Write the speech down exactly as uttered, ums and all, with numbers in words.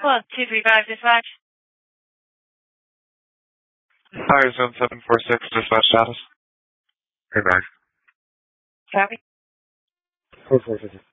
Well, two three five dispatch. Fire zone seven four six, dispatch status. Hey, guys. Copy. four four six.